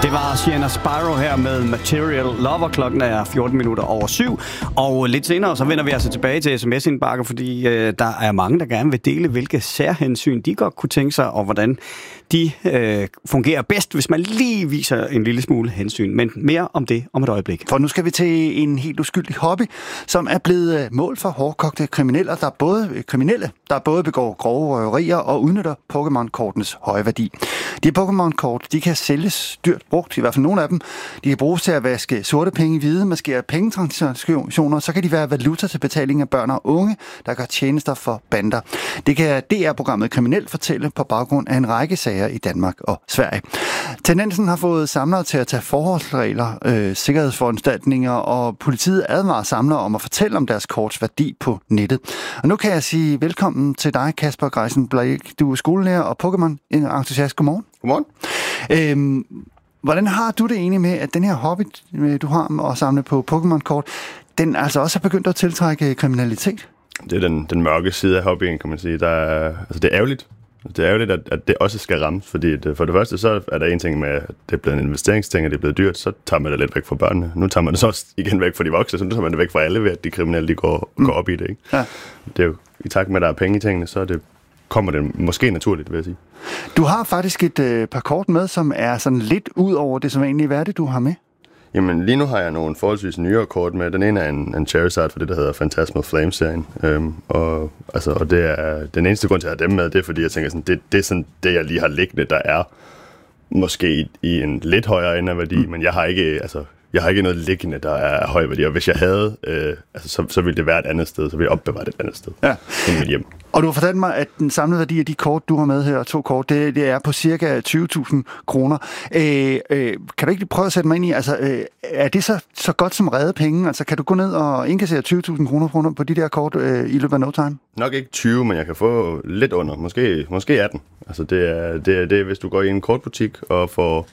Det var Sienna Spyro her med Material Lover. Klokken er 14 minutter over 7. Og lidt senere så vender vi altså tilbage til sms-indbakker, fordi der er mange, der gerne vil dele, hvilke særhensyn de godt kunne tænke sig, og hvordan de fungerer bedst, hvis man lige viser en lille smule hensyn. Men mere om det om et øjeblik. For nu skal vi til en helt uskyldig hobby, som er blevet mål for hårdkogte kriminelle, der både begår grove røverier og udnytter Pokémon-kortenes høje værdi. De Pokémon-kort, de kan sælges dyrt brugt, i hvert fald nogle af dem. De kan bruges til at vaske sorte penge i hvide, maskere pengetransaktioner, så kan de være valuta til betaling af børn og unge, der gør tjenester for bander. Det kan DR-programmet Kriminelt fortælle på baggrund af en række sager i Danmark og Sverige. Tendensen har fået samlere til at tage forholdsregler, sikkerhedsforanstaltninger, og politiet advarer samlere om at fortælle om deres korts værdi på nettet. Og nu kan jeg sige velkommen til dig, Kasper Greisen Blake. Du er skolelærer og Pokémon-entusiast. Godmorgen. Godmorgen. Hvordan har du det egentlig med, at den her hobby, du har med at samle på Pokémon-kort, den altså også har begyndt at tiltrække kriminalitet? Det er den mørke side af hobbyen, kan man sige. Det er ærgerligt. Det er ærgerligt, at det også skal rammes, fordi for det første, så er der en ting med, at det er blevet en investeringsting, og det er blevet dyrt, så tager man det lidt væk fra børnene. Nu tager man det så også igen væk fra de voksne, så nu tager man det væk fra alle ved, at de kriminelle de går op i det. Ikke? Ja. Det er jo i takt med, at der er penge i tingene, så kommer det måske naturligt, vil jeg sige. Du har faktisk et par kort med, som er sådan lidt ud over det, som egentlig er det, du har med. Jamen, lige nu har jeg nogle forholdsvis nyere kort med. Den ene er en Charizard for det, der hedder Phantasmal Flame-serien. Og det er den eneste grund til at have dem med, det er, fordi jeg tænker, sådan, det er sådan det, jeg lige har liggende, der er måske i en lidt højere ende af værdi, men jeg har ikke noget liggende, der er høj værdi, og hvis jeg havde, så ville det være et andet sted, så ville jeg opbevare det et andet sted end mit hjem. Og du har fortalt mig, at den samlede værdi af de kort, du har med her, 2 kort, det er på cirka 20.000 kroner. Kan du ikke prøve at sætte mig ind i, er det så godt som redde penge? Altså, kan du gå ned og indkassere 20.000 kroner på de der kort i løbet af no time? Nok ikke 20, men jeg kan få lidt under, måske 18. Altså, det er, hvis du går i en kortbutik og får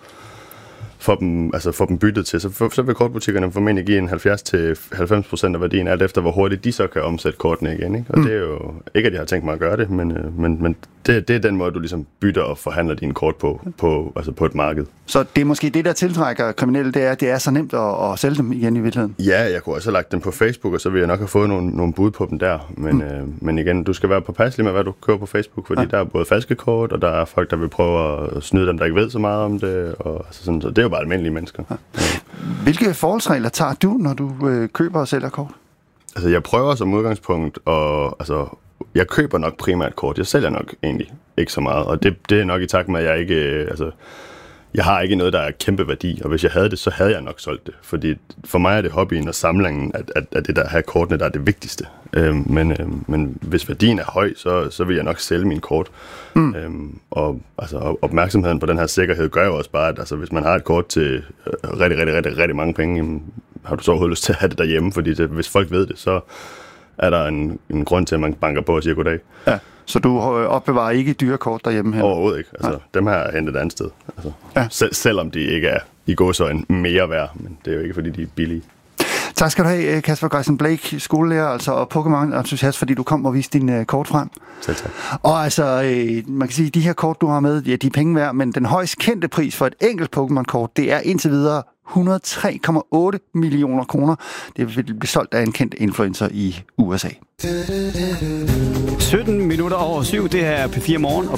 dem byttet til, så vil kortbutikkerne formentlig give en 70-90% af værdien, alt efter hvor hurtigt de så kan omsætte kortene igen. Ikke? Og det er jo ikke, at jeg har tænkt mig at gøre det, men det er den måde, du ligesom bytter og forhandler dine kort på et marked. Så det er måske det, der tiltrækker kriminelle, det er så nemt at sælge dem igen i virkeligheden? Ja, jeg kunne også have lagt dem på Facebook, og så ville jeg nok have fået nogle bud på dem der. Men igen, du skal være påpasselig med, hvad du køber på Facebook, fordi der er både falske kort, og der er folk, der vil prøve at snyde dem, der ikke ved så meget om det. Og så det er jo bare almindelige mennesker. Ja. Hvilke forholdsregler tager du, når du køber og sælger kort? Altså, jeg prøver som udgangspunkt, jeg køber nok primært kort. Jeg sælger nok egentlig ikke så meget, og det er nok i takt med, at jeg ikke... Jeg har ikke noget, der er kæmpe værdi, og hvis jeg havde det, så havde jeg nok solgt det. Fordi for mig er det hobbyen og samlingen, at det der at have kortene, der er det vigtigste. Men hvis værdien er høj, så vil jeg nok sælge mine kort. Og opmærksomheden på den her sikkerhed gør jo også bare, at hvis man har et kort til rigtig mange penge, jamen, har du så overhovedet lyst til at have det derhjemme, fordi hvis folk ved det, så er der en grund til, at man banker på og siger goddag. Ja. Så du opbevarer ikke dyre kort derhjemme her? Overhovedet ikke. Dem her er hentet et andet sted. Selvom de ikke er i gåseøjne mere værd, men det er jo ikke, fordi de er billige. Tak skal du have, Kasper Greisen Blake, skolelærer og Pokémon-entusiast, fordi du kom og viste din kort frem. Selv tak. Og man kan sige, at de her kort, du har med, de er penge værd, men den højst kendte pris for et enkelt Pokémon-kort, det er indtil videre 103,8 millioner kroner. Det vil blive solgt af en kendt influencer i USA. 17 minutter over 7, det her er P4 Morgen, og